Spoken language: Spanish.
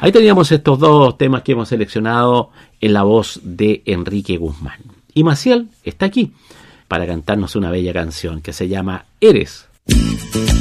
Ahí teníamos estos dos temas que hemos seleccionado en la voz de Enrique Guzmán. Y Maciel está aquí para cantarnos una bella canción que se llama Eres.